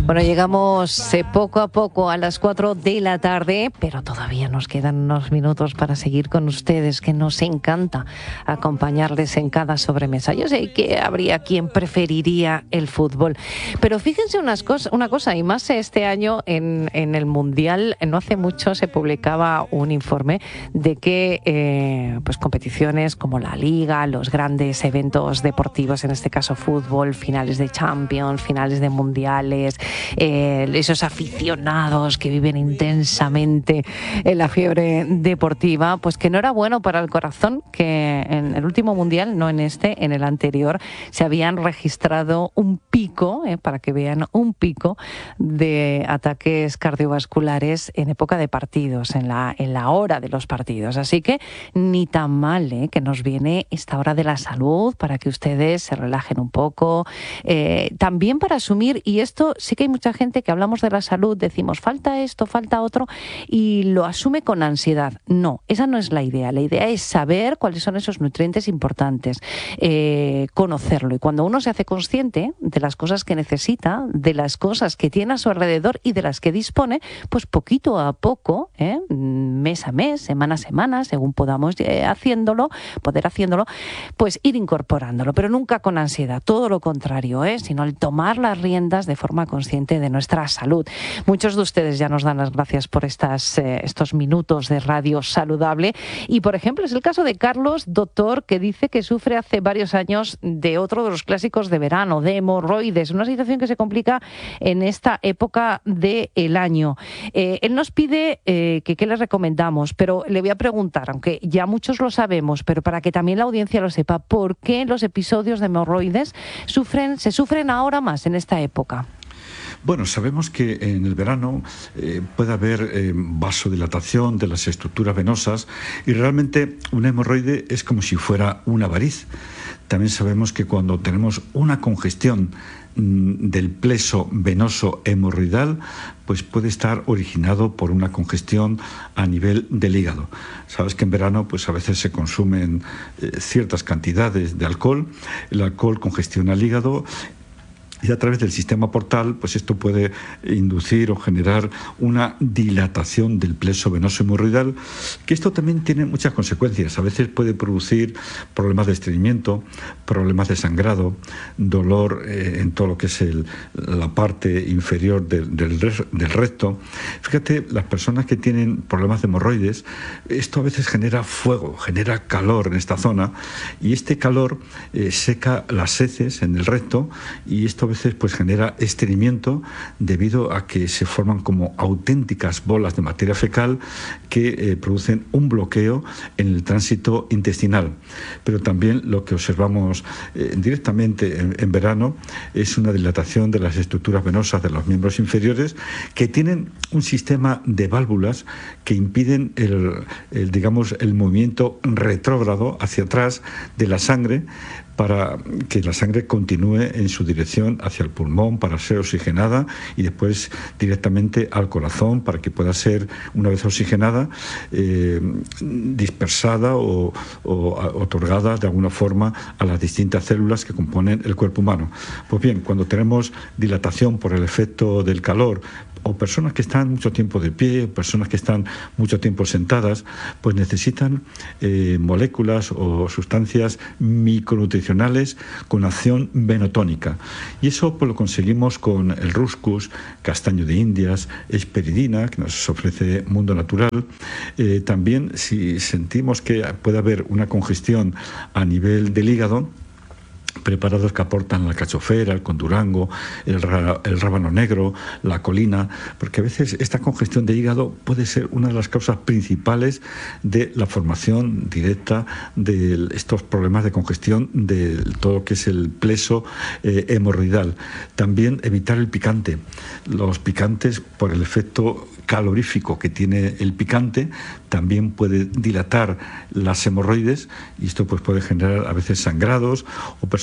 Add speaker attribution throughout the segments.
Speaker 1: Bueno, llegamos poco a poco a las 4 de la tarde, pero todavía nos quedan unos minutos para seguir con ustedes, que nos encanta acompañarles en cada sobremesa. Yo sé que habría quien preferiría el fútbol, pero fíjense una cosa, y más este año en el Mundial, no hace mucho se publicaba un informe de que pues competiciones como la Liga, los grandes eventos deportivos, en este caso fútbol, finales de Champions, finales de Mundiales, esos aficionados que viven intensamente en la fiebre deportiva, pues que no era bueno para el corazón, que en el último Mundial, no en este, en el anterior, se habían registrado un pico, para que vean, un pico de ataques cardiovasculares en época de partidos, en la hora de los partidos. Así que ni tan mal, que nos viene esta hora de la salud para que ustedes se relajen un poco, también para asumir, y esto sí que hay mucha gente que hablamos de la salud, decimos falta esto, falta otro, y lo asume con ansiedad. No, esa no es la idea. La idea es saber cuáles son esos nutrientes importantes, conocerlo. Y cuando uno se hace consciente de las cosas que necesita, de las cosas que tiene a su alrededor y de las que dispone, pues poquito a poco, mes a mes, semana a semana, según podamos poder haciéndolo, pues ir incorporándolo, pero nunca con ansiedad, todo lo contrario, sino el tomar las riendas de forma consciente de nuestra salud. Muchos de ustedes ya nos dan las gracias por estos minutos de radio saludable, y por ejemplo es el caso de Carlos, doctor, que dice que sufre hace varios años de otro de los clásicos de verano, de hemorroides, una situación que se complica en esta época del año. Él nos pide que qué le recomendamos, pero le voy a preguntar, aunque ya muchos lo sabemos, pero para que también la audiencia lo sepa, ¿por qué los episodios de hemorroides se sufren ahora más en esta época?
Speaker 2: Bueno, sabemos que en el verano puede haber vasodilatación de las estructuras venosas, y realmente una hemorroide es como si fuera una variz. También sabemos que cuando tenemos una congestión del pleso venoso hemorroidal, pues puede estar originado por una congestión a nivel del hígado. Sabes que en verano pues a veces se consumen ciertas cantidades de alcohol. El alcohol congestiona el hígado, y a través del sistema portal, pues esto puede inducir o generar una dilatación del pleso venoso hemorroidal, que esto también tiene muchas consecuencias. A veces puede producir problemas de estreñimiento, problemas de sangrado, dolor en todo lo que es la parte inferior del recto. Fíjate, las personas que tienen problemas de hemorroides, esto a veces genera fuego, genera calor en esta zona, y este calor seca las heces en el recto, y esto a veces pues genera estreñimiento debido a que se forman como auténticas bolas de materia fecal que producen un bloqueo en el tránsito intestinal. Pero también lo que observamos directamente en verano es una dilatación de las estructuras venosas de los miembros inferiores, que tienen un sistema de válvulas que impiden el movimiento retrógrado hacia atrás de la sangre, para que la sangre continúe en su dirección hacia el pulmón para ser oxigenada, y después directamente al corazón para que pueda ser, una vez oxigenada, dispersada o otorgada de alguna forma a las distintas células que componen el cuerpo humano. Pues bien, cuando tenemos dilatación por el efecto del calor, o personas que están mucho tiempo de pie, personas que están mucho tiempo sentadas, pues necesitan moléculas o sustancias micronutricionales con acción venotónica. Y eso pues lo conseguimos con el Ruscus, castaño de Indias, esperidina, que nos ofrece Mundo Natural. También, si sentimos que puede haber una congestión a nivel del hígado, preparados que aportan la cachofera, el condurango, el rábano negro, la colina, porque a veces esta congestión de hígado puede ser una de las causas principales de la formación directa de estos problemas de congestión de todo lo que es el pleso hemorroidal. También evitar el picante. Los picantes, por el efecto calorífico que tiene el picante, también puede dilatar las hemorroides, y esto pues puede generar a veces sangrados, o personas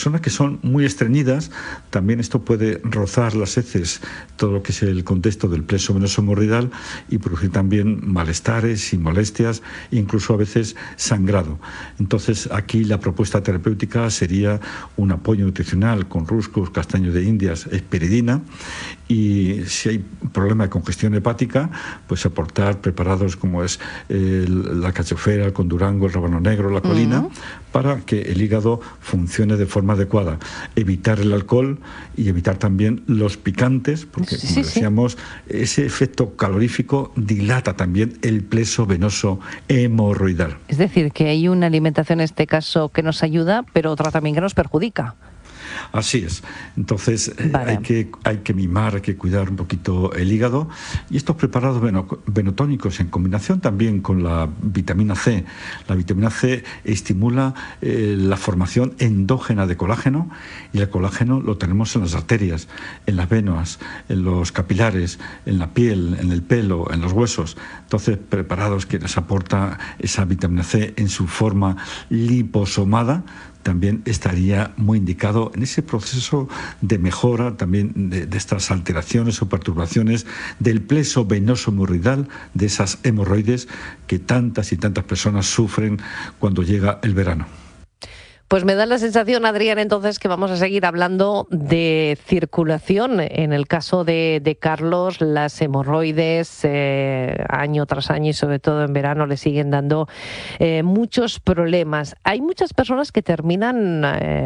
Speaker 2: personas que son muy estreñidas, también esto puede rozar las heces, todo lo que es el contexto del plexo venoso hemorroidal, y producir también malestares y molestias, incluso a veces sangrado. Entonces aquí la propuesta terapéutica sería un apoyo nutricional con ruscus, castaño de Indias, espiridina, y si hay problema de congestión hepática, pues aportar preparados como es la cachofera, el condurango, el rábano negro, la colina, para que el hígado funcione de forma adecuada. Evitar el alcohol y evitar también los picantes, porque como decíamos, ese efecto calorífico dilata también el plexo venoso hemorroidal.
Speaker 1: Es decir, que hay una alimentación en este caso que nos ayuda, pero otra también que nos perjudica.
Speaker 2: Así es. Entonces hay que mimar, hay que cuidar un poquito el hígado, y estos preparados venotónicos en combinación también con la vitamina C. La vitamina C estimula la formación endógena de colágeno, y el colágeno lo tenemos en las arterias, en las venas, en los capilares, en la piel, en el pelo, en los huesos. Entonces, preparados que les aporta esa vitamina C en su forma liposomada, también estaría muy indicado en ese proceso de mejora también de estas alteraciones o perturbaciones del plexo venoso hemorroidal, de esas hemorroides que tantas y tantas personas sufren cuando llega el verano.
Speaker 1: Pues me da la sensación, Adrián, entonces que vamos a seguir hablando de circulación. En el caso de Carlos, las hemorroides año tras año y sobre todo en verano le siguen dando muchos problemas. Hay muchas personas que terminan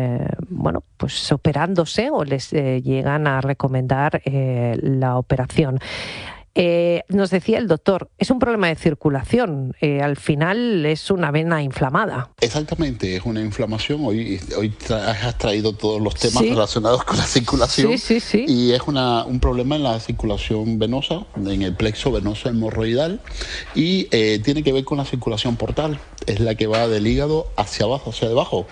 Speaker 1: pues operándose o les llegan a recomendar la operación. Nos decía el doctor, es un problema de circulación, al final es una vena inflamada.
Speaker 3: Exactamente, es una inflamación. Hoy has traído todos los temas relacionados con la circulación. Y es un problema en la circulación venosa, en el plexo venoso hemorroidal, y tiene que ver con la circulación portal, es la que va del hígado hacia abajo, hacia debajo.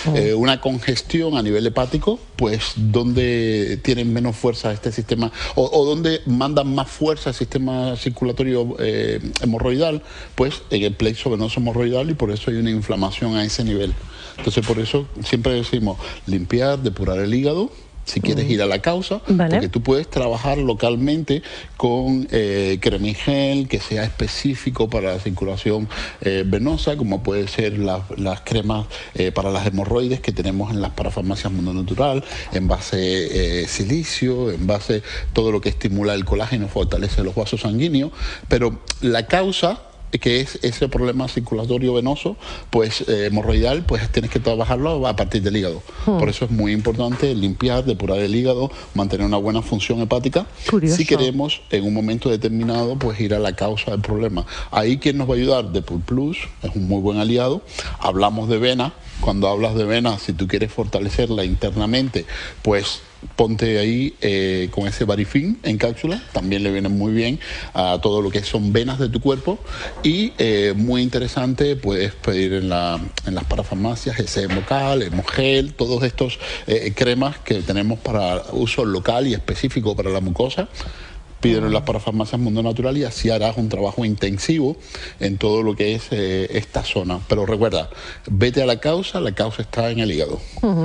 Speaker 3: Una congestión a nivel hepático, pues donde tienen menos fuerza este sistema, o donde mandan más fuerza el sistema circulatorio hemorroidal, pues en el plexo venoso hemorroidal, y por eso hay una inflamación a ese nivel. Entonces, por eso siempre decimos limpiar, depurar el hígado, si quieres ir a la causa, porque tú puedes trabajar localmente con cremigel que sea específico para la circulación venosa, como puede ser las cremas para las hemorroides que tenemos en las parafarmacias Mundo Natural, en base silicio, en base todo lo que estimula el colágeno, fortalece los vasos sanguíneos, pero la causa, que es ese problema circulatorio venoso, pues hemorroidal, pues tienes que trabajarlo a partir del hígado. Por eso es muy importante limpiar, depurar el hígado, mantener una buena función hepática.
Speaker 1: Curioso.
Speaker 3: Si queremos en un momento determinado pues ir a la causa del problema. Ahí, ¿quién nos va a ayudar? Depur Plus es un muy buen aliado. Hablamos de vena. Cuando hablas de vena, si tú quieres fortalecerla internamente, pues ponte ahí con ese Varifin en cápsula, también le viene muy bien a todo lo que son venas de tu cuerpo. Y muy interesante, puedes pedir en las parafarmacias ese Hemocal, Hemogel, todos estos cremas que tenemos para uso local y específico para la mucosa. Pídelo en las parafarmacias Mundo Natural, y así harás un trabajo intensivo en todo lo que es esta zona. Pero recuerda, vete a la causa está en el hígado.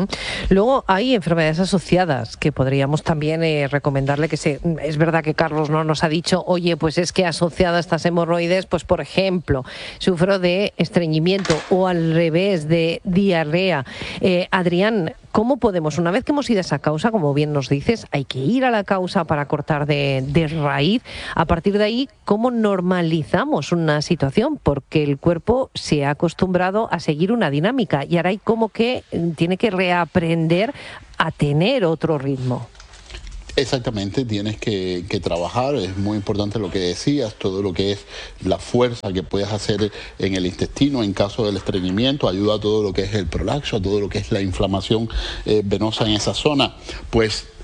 Speaker 1: Luego hay enfermedades asociadas que podríamos también recomendarle es verdad que Carlos no nos ha dicho, oye, pues es que asociado a estas hemorroides, pues por ejemplo, sufro de estreñimiento o al revés de diarrea. Adrián, ¿cómo podemos, una vez que hemos ido a esa causa, como bien nos dices, hay que ir a la causa para cortar de raíz? A partir de ahí, ¿cómo normalizamos una situación? Porque el cuerpo se ha acostumbrado a seguir una dinámica y ahora hay como que tiene que reaprender a tener otro ritmo.
Speaker 3: Exactamente, tienes que trabajar, es muy importante lo que decías, todo lo que es la fuerza que puedes hacer en el intestino en caso del estreñimiento, ayuda a todo lo que es el prolaxo, a todo lo que es la inflamación venosa en esa zona. Pues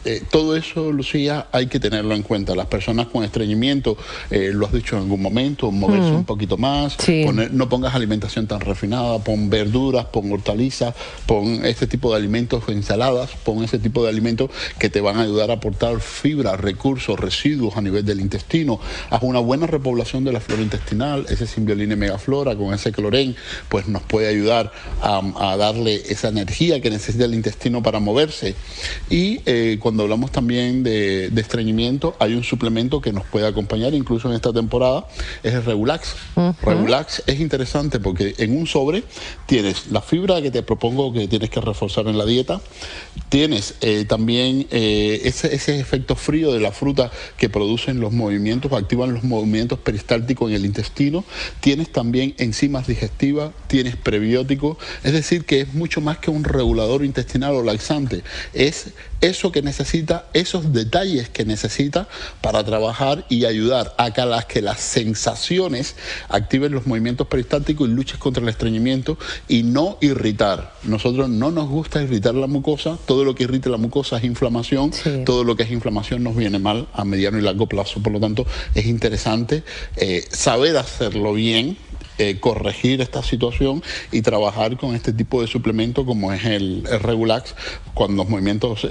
Speaker 3: todo eso, Lucía, hay que tenerlo en cuenta. Las personas con estreñimiento, lo has dicho en algún momento, moverse un poquito más, no pongas alimentación tan refinada, pon verduras, pon hortalizas, pon este tipo de alimentos, ensaladas, pon ese tipo de alimentos que te van a ayudar a aportar fibra, recursos, residuos a nivel del intestino. Haz una buena repoblación de la flora intestinal, ese Symbioline Megaflora con ese clorén, pues nos puede ayudar a darle esa energía que necesita el intestino para moverse. Y cuando hablamos también de estreñimiento, hay un suplemento que nos puede acompañar incluso en esta temporada, es el Regulax. Regulax es interesante porque en un sobre tienes la fibra que te propongo que tienes que reforzar en la dieta, tienes también ese efecto frío de la fruta que producen los movimientos, activan los movimientos peristálticos en el intestino, tienes también enzimas digestivas, tienes prebióticos, es decir que es mucho más que un regulador intestinal o laxante, es eso que necesita, esos detalles que necesita para trabajar y ayudar a que las sensaciones activen los movimientos peristálticos y luches contra el estreñimiento y no irritar. Nosotros no nos gusta irritar la mucosa, todo lo que irrita la mucosa es inflamación, todo lo que es inflamación nos viene mal a mediano y largo plazo, por lo tanto es interesante saber hacerlo bien, corregir esta situación y trabajar con este tipo de suplemento como es el Regulax cuando los movimientos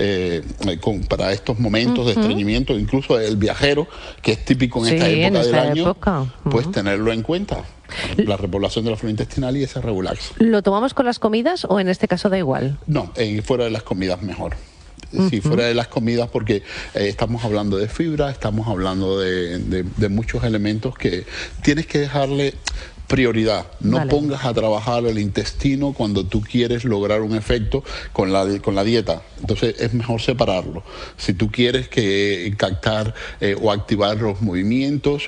Speaker 3: para estos momentos de estreñimiento, incluso el viajero, que es típico en esta época del año, pues tenerlo en cuenta. La repoblación de la flora intestinal y ese Regulax.
Speaker 1: ¿Lo tomamos con las comidas o en este caso da igual?
Speaker 3: No, fuera de las comidas mejor. Sí, fuera de las comidas porque estamos hablando de fibra, estamos hablando de muchos elementos que tienes que dejarle prioridad. No pongas a trabajar el intestino cuando tú quieres lograr un efecto con la dieta. Entonces es mejor separarlo. Si tú quieres captar o activar los movimientos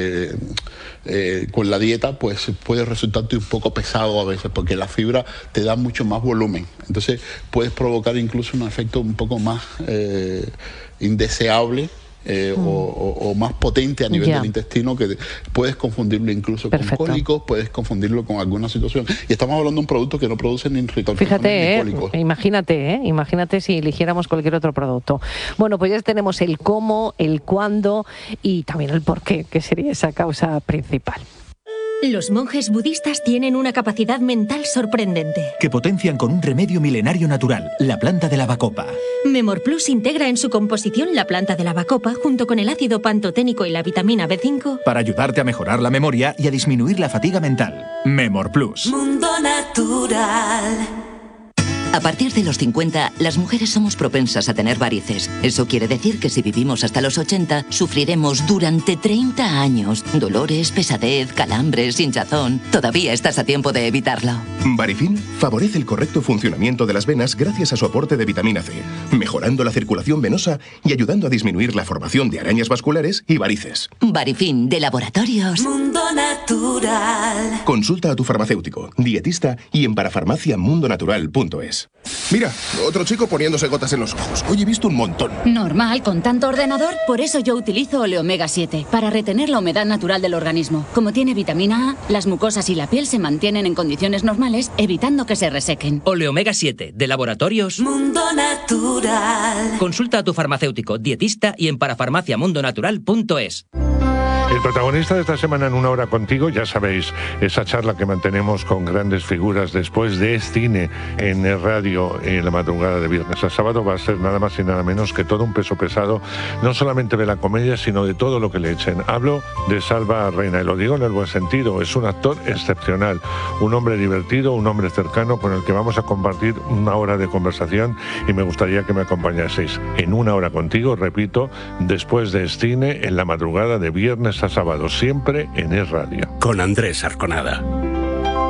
Speaker 3: con la dieta, pues puede resultarte un poco pesado a veces porque la fibra te da mucho más volumen. Entonces puedes provocar incluso un efecto un poco más indeseable. O más potente a nivel del intestino, que puedes confundirlo incluso con cólicos, puedes confundirlo con alguna situación. Y estamos hablando de un producto que no produce ni irritante.
Speaker 1: Fíjate, imagínate si eligiéramos cualquier otro producto. Bueno, pues ya tenemos el cómo, el cuándo y también el por qué, que sería esa causa principal.
Speaker 4: Los monjes budistas tienen una capacidad mental sorprendente,
Speaker 5: que potencian con un remedio milenario natural, la planta de la bacopa.
Speaker 4: Memor Plus integra en su composición la planta de la bacopa junto con el ácido pantoténico y la vitamina B5
Speaker 5: para ayudarte a mejorar la memoria y a disminuir la fatiga mental. Memor Plus.
Speaker 6: Mundo Natural.
Speaker 7: A partir de los 50, las mujeres somos propensas a tener varices. Eso quiere decir que si vivimos hasta los 80, sufriremos durante 30 años. Dolores, pesadez, calambres, hinchazón. Todavía estás a tiempo de evitarlo.
Speaker 8: Varifin favorece el correcto funcionamiento de las venas gracias a su aporte de vitamina C, mejorando la circulación venosa y ayudando a disminuir la formación de arañas vasculares y varices.
Speaker 7: Varifin, de Laboratorios
Speaker 6: Mundo Natural.
Speaker 8: Consulta a tu farmacéutico, dietista y en parafarmaciamundonatural.es. Mira, otro chico poniéndose gotas en los ojos. Hoy he visto un montón.
Speaker 9: Normal, con tanto ordenador. Por eso yo utilizo Oleomega 7, para retener la humedad natural del organismo. Como tiene vitamina A, las mucosas y la piel se mantienen en condiciones normales, evitando que se resequen.
Speaker 10: Oleomega 7, de Laboratorios
Speaker 6: Mundo Natural.
Speaker 10: Consulta a tu farmacéutico, dietista y en parafarmaciamundonatural.es.
Speaker 11: El protagonista de esta semana en Una Hora Contigo, ya sabéis, esa charla que mantenemos con grandes figuras después de cine en el radio en la madrugada de viernes a sábado, va a ser nada más y nada menos que todo un peso pesado, no solamente de la comedia, sino de todo lo que le echen. Hablo de Salva Reina, y lo digo en el buen sentido, es un actor excepcional, un hombre divertido, un hombre cercano con el que vamos a compartir una hora de conversación y me gustaría que me acompañaseis en Una Hora Contigo, repito, después de cine en la madrugada de viernes a sábado, siempre en Es Radio.
Speaker 12: Con Andrés Arconada.